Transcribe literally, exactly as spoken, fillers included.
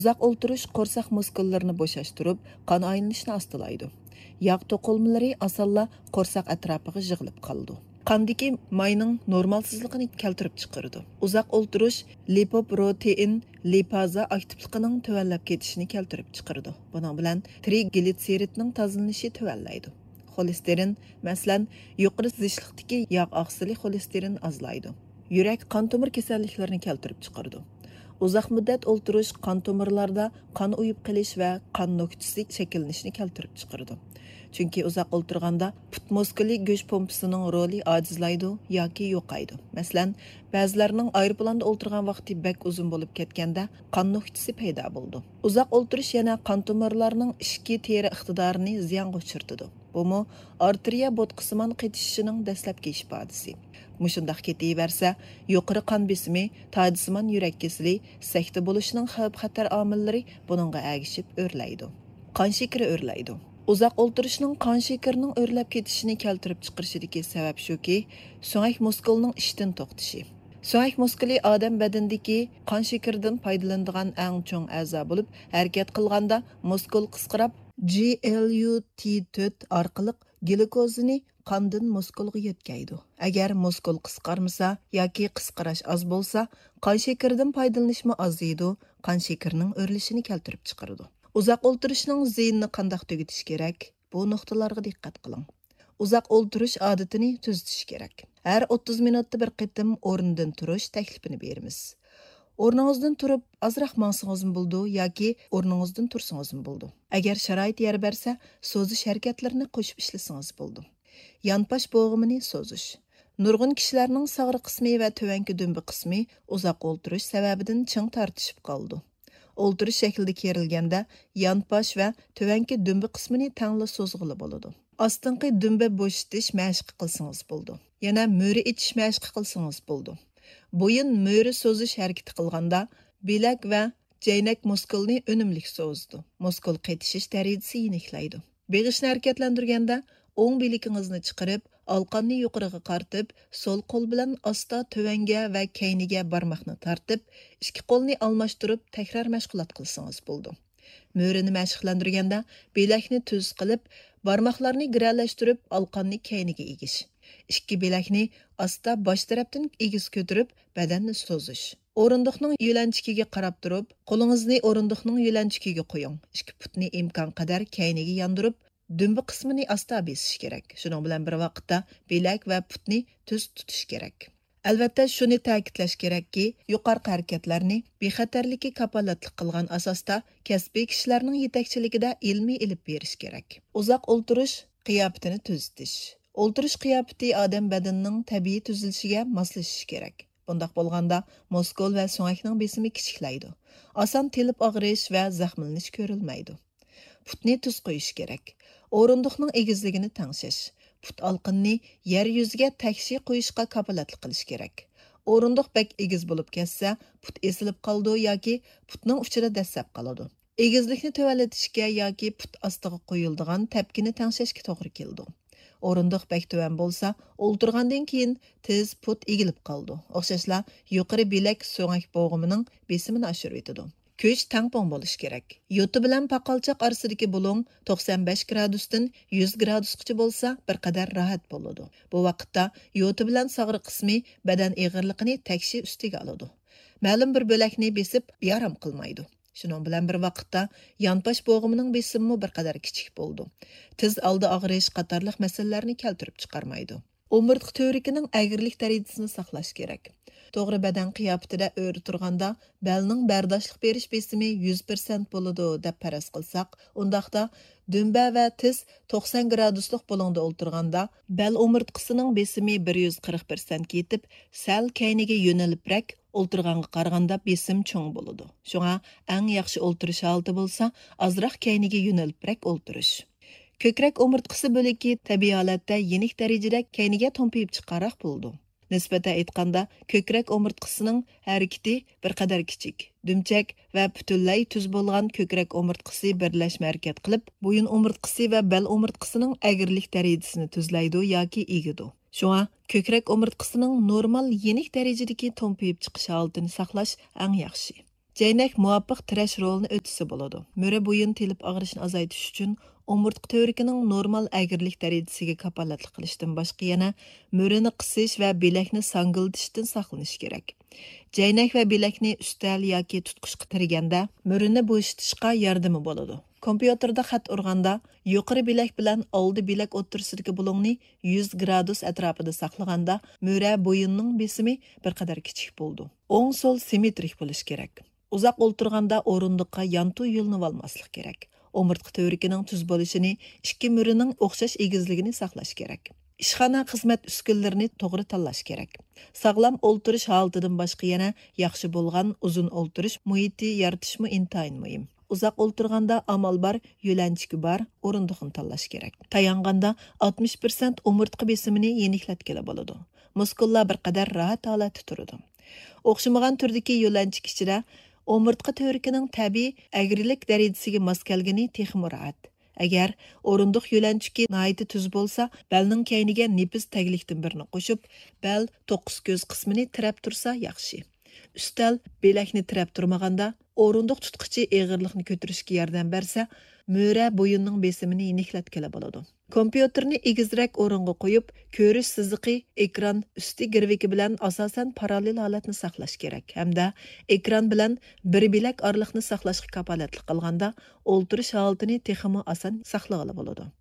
Uzoq o'ltirish qo'rsoq muskullarini bo'shashtirib, qon aylanishini ostilaydi. Yog' to'qilmalari osonla qo'rsoq atrofiga yig'ilib qoladi. Qandagi mayning normalsizligini keltirib chiqaradi. Uzoq o'ltirish lipoprotein lipaza aktivligining tuvanlab ketishini keltirib chiqaradi. Buning bilan triglitseridning tozalanishi tuvanlaydi. Xolesterin, masalan, yuqori zishliqdagi yog' oqsili xolesterin azlaydi. Yurak qon tomir kasalliklarini keltirib chiqaradi. Uzoq muddat o'ltirish qon tomirlarda qon uyib qilish va qon nuqtasi shakllanishini keltirib chiqaradi. Chunki uzoq o'ltirganda put muskuli go'sht pompasining roli ojizlaydi yoki yo'qaydi. Masalan, ba'zilarning aeroplanda o'ltirgan vaqti bak uzun bo'lib ketganda qon nuqtasi paydo bo'ldi. Uzoq o'ltirish yana qon tomirlarining ichki teri iqtidorini ziyonga uchirtadi. Bumu arteriya bo'tqisimon qetishishining dastlabki ifodasi. Mushundaq ketaversa, yuqori qon besimi, taydisimon yurak kasali, sakta bo'lishining xavf-xatar omillari buningga agishib o'rlaydi. Qon shakari o'rlaydi. Uzoq o'ltirishning qon shakarining o'rlab ketishini keltirib chiqarishidagi sabab shuki, so'ngak muskulining ishdan to'xtashi. So'ngak muskuli odam badanidagi qon shakaridan foydalanadigan eng cho'ng a'zo bo'lib, harakat qilganda muskul qisqarib, G L U T to'rt orqali glukozani qondan muskulga yetkazadi. Agar muskul qisqarmasa yoki qisqarash oz bo'lsa, qon shakaridan foydalanishmi ozaydi, qon shakarining o'rlishini keltirib chiqaradi. Uzoq o'ltirishning ziyinini qanday tugatish kerak? Bu nuqtalarga diqqat qiling. Uzoq o'ltirish odatini tuzitish kerak. Har o'ttiz minutda bir qitim o'rnidan turish taklifini beramiz. O'rningizdan turib, azroq mangsingizmi bo'ldi yoki o'rningizdan tursingizmi bo'ldi? Agar sharoit yer bersa, so'zish harakatlarini qo'shib ishlasangiz bo'ldi. Yanpash bo'g'imini so'zish. Nurg'un kishilarning sag'ri qismi va tuvanki dumbi qismi uzoq o'ltirish sababidan ching tortishib qoldi. O'ltirish shaklida kerilganda yanpash va tuvanki dumbi qismini tangli so'zg'ili bo'ladi. Ostinqi dumba bo'shitish mashqi qilsangiz bo'ldi. Yana mo'ri itish mashqi qilsangiz bo'ldi. Bo'yin mo'ri so'zish harakati qilganda bilak va jaynak muskulni unumli so'zdi. Muskul qaytishish darajasi yeniklaydi. Beg'ishni harakatlantirganda o'ng bilikingizni chiqarib, alqonni yuqoriga qartib, so'l qo'l bilan asta tuvanga va kayniga barmoqni tortib, ikki qo'lni almashtirib takrar mashg'ulot qilsangiz bo'ldi. Mo'rini mashqlantirganda bilakni tuz qilib, barmoqlarni giralashtirib, alqonni kayniga egish. Ikki bilakni asta bosh tarafdan egiz ko'tarib, badanni so'zish. O'rindiqning yo'lanchikiga qarab turib, qo'lingizni o'rindiqning yo'lanchikiga qo'ying. Ikki putni imkon qadar kayniga yondirib, dumbi qismini asta besish kerak. Shuning bilan bir vaqtda bilak va putni tuz tutish kerak. Albatta shuni ta'kidlash kerakki, yuqorqi harakatlarni bexatarlikka kafolatlik qilgan asosda kasbiy kishilarning yetakchiligida ilmiy ilib berish kerak. Uzoq o'ltirish qiyofatini tuzitish. O'ltirish qiyofati odam badanining tabiiy tuzilishiga moslashishi kerak. Bundaq bo'lganda muskul va so'ngakning besimi kichiklaydi. Oson telib og'rish va zaxmlanish ko'rilmaydi. Putni tuz qo'yish kerak. O'rindiqning egizligini tangshash. Put alqinni yer yuziga takshi qo'yishga kafolatlik qilish kerak. O'rindiq bak egiz bo'lib ketsa, put esilib qoldi yoki putning uchida dastlab qoladi. Egizlikni tuvalatishga yoki put ostiga qo'yiladigan tapkini tangshashga to'g'ri keldi. O'rindiq bak tuvan bo'lsa, o'ltirgandan keyin tez put egilib qoldi. O'xshashla yuqori bilak so'ngak bo'g'imining besimini oshirib etadi. Ko'ch tangpon bo'lish kerak. Yo'ti bilan paqalchoq orasidagi bo'ling to'qson besh gradusdan yuz gradusgacha bo'lsa, bir qadar rahat bo'ladi. Bu vaqtda yo'ti bilan sag'ri qismi badan eg'irligini takshi ustiga oladi. Ma'lum bir bo'lakni besib yaram qilmaydi. Shuning bilan bir vaqtda yanpash bo'g'imining besimi bir qadar kichik bo'ldi. Tiz oldi og'rish qatorliq masalalarni keltirib chiqarmaydi. O'mirtqa to'rikining agirlik darajasini saqlash kerak. To'g'ri badan qiyofatida o'ri turganda belning bardoshlik berish besimi yuz foiz bo'ladi deb faraz qilsak, undaqda dumba va tiz to'qson graduslik bo'lingda o'ltirganda bel o'mirtqisining besimi bir yuz qirq foiz yetib, sal kayniga yo'nalibrak o'ltirganga qaraganda besim cho'ng bo'ladi. Shunga eng yaxshi o'ltirish holati bo'lsa, azroq kayniga yo'nalibrak o'ltirish. Ko'krak o'mirtqisi bo'liki tabiiy holatda yenik darajada kayniga to'mpiyib chiqqanroq bo'ldi. Nisbatan aytganda, ko'krak o'mirtqisining harakati bir qadar kichik. Dumchak va butunlay tuz bo'lgan ko'krak o'mirtqisi birlashma harakat qilib, bo'yin o'mirtqisi va bel o'mirtqisining agirlik darajasini tuzlaydi yoki egidi. Shunga ko'krak o'mirtqisining normal yenik darajadagi to'mpiyib chiqish holatini saqlash eng yaxshi. Jaynak muvaffaq tirash rolini o'tsa bo'ladi. Mo'ra bo'yin telib og'rishni azaytish uchun omurtqa tövrikining normal agirlik darajasiga kapolatlik qilishdan boshqa yana mo'rini qisish va belakni sangiltishdan saqlanish kerak. Jaynak va belakni ustal yoki tutqichga tirganda mo'rini bo'shitishga yordami bo'ladi. Kompyuterda xat urganda yuqori bilak bilan oldi bilak o'ttirsidagi bulungni yuz gradus atrofida saqlaganda mo'ra bo'yinning besimi bir qadar kichik bo'ldi. O'ng so'l simmetrik bo'lish kerak. Uzoq o'ltirganda o'rindiqqa yantu yo'lni olmaslik kerak. Omurtqa tövrikining tuz bo'lishini, ikki mo'rining o'xshash egizligini saqlash kerak. Ishxona xizmat uskullarini to'g'ri tanlash kerak. Sog'lom o'ltirish holatidan boshqa yana yaxshi bo'lgan uzun o'ltirish muhiti yaratishmi intayin muhim. Uzoq o'ltirganda amal bar, yo'lanchiki bar, o'rindiqni tanlash kerak. Tayanganda oltmish foiz omurtqa besimini yeniklatgili bo'ladi. Muskullar bir qadar rahat holatda turadi. O'xshamagan turdagi yo'lanchik ichida omurtqa tövrikining tabiiy agrilik darajasiga mos kelgani texmi rahat. Agar o'rindiq yo'lanchiki nihoyatda tuz bo'lsa, balning kayniga nefis taglikdan birini qo'shib, bal to'qqiz ko'z qismini tirab tursa yaxshi. Ustal belakni tirab turmaganda, o'rindiq tutqichi eg'irlikni ko'tarishga yordam bersa, mo'ra bo'yinning besimini yeniklatgili bo'ladi. Kompyuterni egizrak o'ringa qo'yib, ko'rish siziqi ekran usti girviki bilan asosan parallel holatni saqlash kerak. Hamda ekran bilan bir bilak oraliqni saqlashga kapolatlik qilganda, o'ltirish holatini texmi oson saqlag'ili bo'ladi.